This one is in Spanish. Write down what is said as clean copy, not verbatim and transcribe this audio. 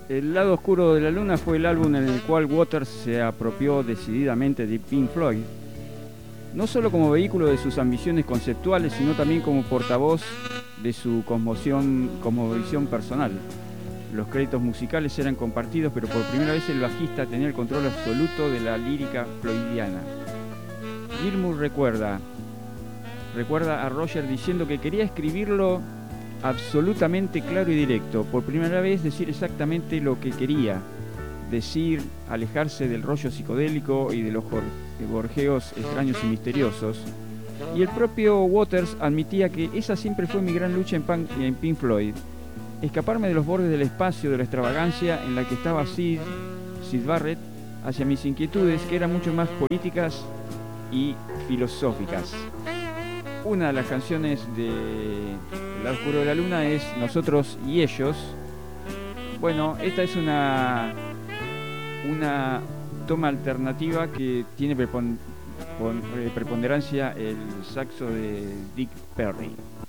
El lado oscuro de la luna fue el álbum en el cual Waters se apropió decididamente de Pink Floyd, no solo como vehículo de sus ambiciones conceptuales, sino también como portavoz de su cosmovisión personal. Los créditos musicales eran compartidos, pero por primera vez el bajista tenía el control absoluto de la lírica floydiana. Gilmour recuerda a Roger diciendo que quería escribirlo absolutamente claro y directo, por primera vez decir exactamente lo que quería decir, alejarse del rollo psicodélico y de los gorjeos extraños y misteriosos. Y el propio Waters admitía que esa siempre fue mi gran lucha en Pink Floyd, escaparme de los bordes del espacio, de la extravagancia en la que estaba Sid Barrett, hacia mis inquietudes que eran mucho más políticas y filosóficas. Una de las canciones de El lado oscuro de la luna es Nosotros y Ellos. Bueno, esta es una toma alternativa que tiene preponderancia el saxo de Dick Perry.